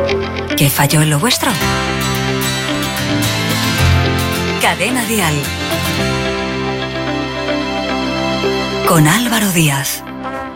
¿Qué falló en lo vuestro? Cadena Dial. Con Álvaro Díaz.